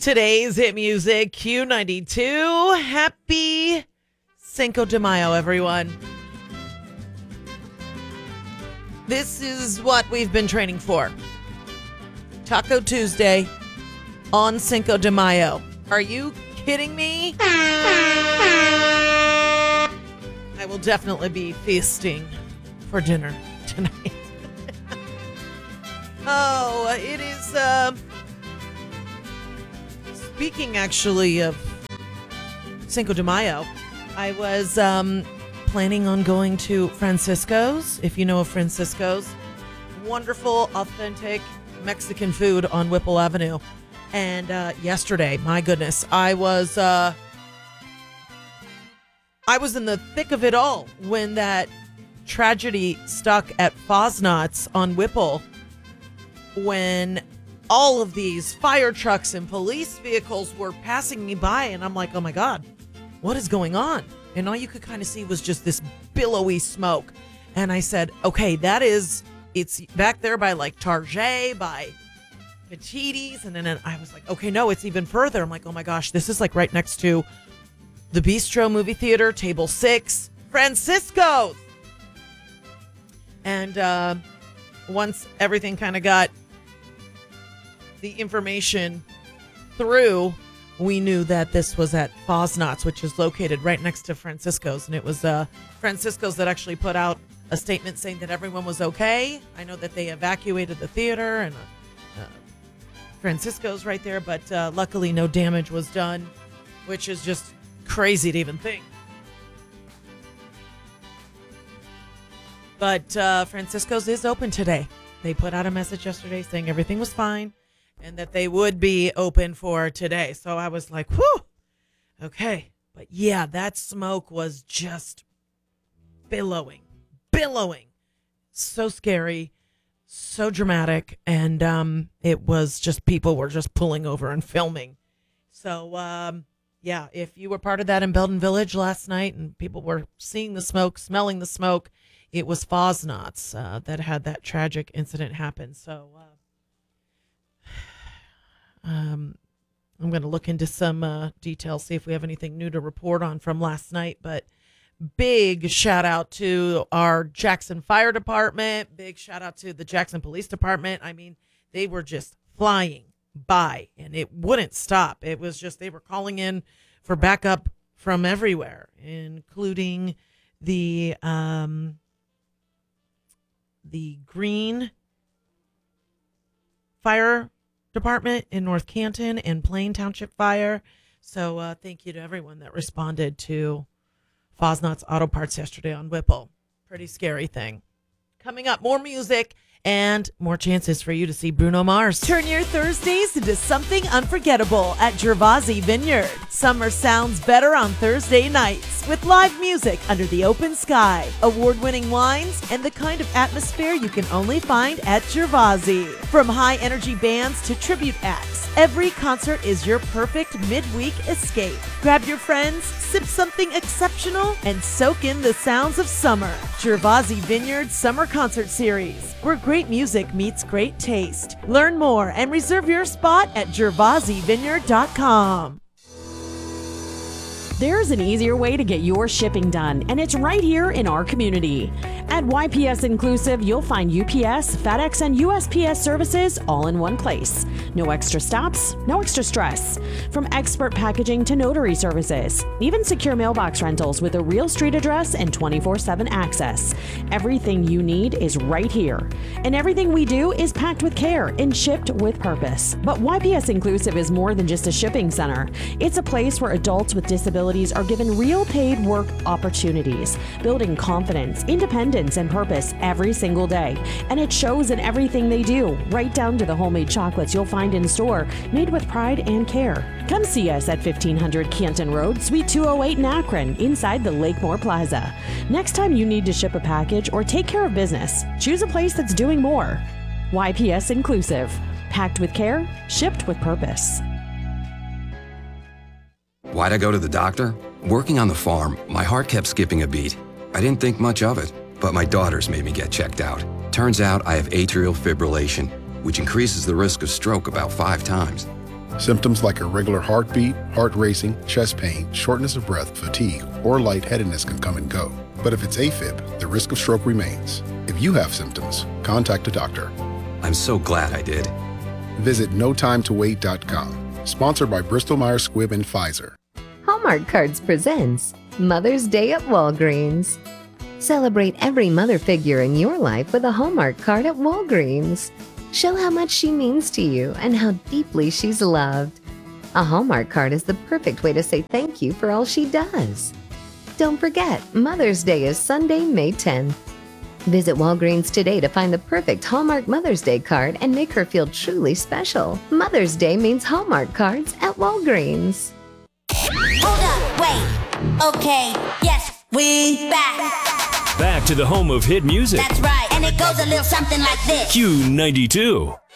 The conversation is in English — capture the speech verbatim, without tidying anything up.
Today's hit music, Q ninety-two. Happy Cinco de Mayo, everyone. This is what we've been training for. Taco Tuesday on Cinco de Mayo. Are you kidding me? I will definitely be feasting for dinner tonight. oh, it is... Uh, Speaking actually of Cinco de Mayo, I was um, planning on going to Francisco's. If you know of Francisco's, wonderful, authentic Mexican food on Whipple Avenue. And uh, yesterday, my goodness, I was uh, I was in the thick of it all when that tragedy stuck at Fosnot's on Whipple, when all of these fire trucks and police vehicles were passing me by, and I'm like, oh my God, what is going on? And all you could kind of see was just this billowy smoke. And I said, okay, that is, it's back there by like Target, by Petitti's. And then I was like, okay, no, it's even further. I'm like, oh my gosh, this is like right next to the Bistro movie theater, table six, Francisco's. And uh, once everything kind of got the information through, we knew that this was at Fosnot's, which is located right next to Francisco's. And it was uh, Francisco's that actually put out a statement saying that everyone was okay. I know that they evacuated the theater, and uh, uh, Francisco's right there, but uh, luckily no damage was done, which is just crazy to even think. But uh, Francisco's is open today. They put out a message yesterday saying everything was fine, and that they would be open for today. So I was like, whew, okay. But yeah, that smoke was just billowing, billowing. So scary, so dramatic. And um, it was just, people were just pulling over and filming. So um, yeah, if you were part of that in Belden Village last night and people were seeing the smoke, smelling the smoke, it was Fosnot's uh, that had that tragic incident happen. So uh, Um, I'm going to look into some uh, details, see if we have anything new to report on from last night. But big shout out to our Jackson Fire Department. Big shout out to the Jackson Police Department. I mean, they were just flying by, and it wouldn't stop. It was just, they were calling in for backup from everywhere, including the um, the Green Fire Department in North Canton and Plain Township Fire. So uh, thank you to everyone that responded to Fosnot's Auto Parts yesterday on Whipple. Pretty scary thing. Coming up, more music and more chances for you to see Bruno Mars. Turn your Thursdays into something unforgettable at Gervasi Vineyard. Summer sounds better on Thursday nights with live music under the open sky, award-winning wines, and the kind of atmosphere you can only find at Gervasi. From high-energy bands to tribute acts, every concert is your perfect midweek escape. Grab your friends, sip something exceptional, and soak in the sounds of summer. Gervasi Vineyard Summer Concert Series, where great music meets great taste. Learn more and reserve your spot at gervasi vineyard dot com. There's an easier way to get your shipping done, and it's right here in our community. At Y P S Inclusive, you'll find U P S, FedEx, and U S P S services all in one place. No extra stops, no extra stress. From expert packaging to notary services, even secure mailbox rentals with a real street address and twenty-four seven access. Everything you need is right here. And everything we do is packed with care and shipped with purpose. But Y P S Inclusive is more than just a shipping center. It's a place where adults with disabilities are given real paid work opportunities, building confidence, independence, and purpose every single day. And it shows in everything they do, right down to the homemade chocolates you'll find in store, made with pride and care. Come see us at fifteen hundred Canton Road, Suite two oh eight in Akron, inside the Lakemore Plaza. Next time you need to ship a package or take care of business, choose a place that's doing more. Y P S Inclusive. Packed with care, shipped with purpose. Why'd I go to the doctor? Working on the farm, my heart kept skipping a beat. I didn't think much of it, but my daughters made me get checked out. Turns out I have atrial fibrillation, which increases the risk of stroke about five times. Symptoms like irregular heartbeat, heart racing, chest pain, shortness of breath, fatigue, or lightheadedness can come and go. But if it's AFib, the risk of stroke remains. If you have symptoms, contact a doctor. I'm so glad I did. Visit no time to wait dot com. Sponsored by Bristol Myers Squibb and Pfizer. Hallmark Cards presents Mother's Day at Walgreens. Celebrate every mother figure in your life with a Hallmark card at Walgreens. Show how much she means to you and how deeply she's loved. A Hallmark card is the perfect way to say thank you for all she does. Don't forget, Mother's Day is Sunday, May tenth. Visit Walgreens today to find the perfect Hallmark Mother's Day card and make her feel truly special. Mother's Day means Hallmark cards at Walgreens. Hold up, wait. Okay, yes, we back. Back to the home of hit music. That's right, and it goes a little something like this. Q ninety-two.